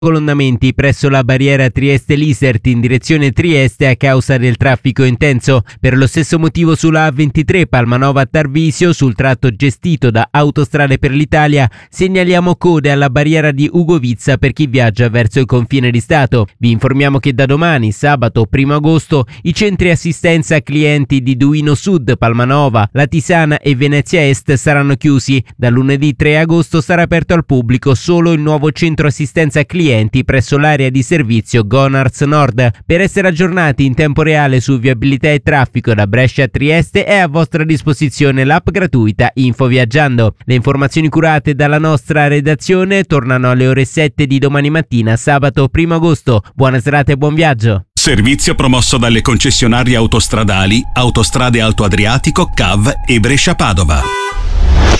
Collondamenti presso la barriera Trieste-Lisert in direzione Trieste a causa del traffico intenso. Per lo stesso motivo sulla A23 Palmanova-Tarvisio, sul tratto gestito da Autostrade per l'Italia, segnaliamo code alla barriera di Ugovizza per chi viaggia verso il confine di Stato. Vi informiamo che da domani, sabato 1 agosto, i centri assistenza clienti di Duino Sud, Palmanova, Latisana e Venezia Est saranno chiusi. Da lunedì 3 agosto sarà aperto al pubblico solo il nuovo centro assistenza clienti presso l'area di servizio Gonards Nord. Per essere aggiornati in tempo reale su viabilità e traffico da Brescia a Trieste è a vostra disposizione l'app gratuita Info Viaggiando. Le informazioni curate dalla nostra redazione tornano alle ore 7 di domani mattina, sabato 1 agosto. Buona serata e buon viaggio. Servizio promosso dalle concessionarie autostradali Autostrade Alto Adriatico, CAV e Brescia Padova.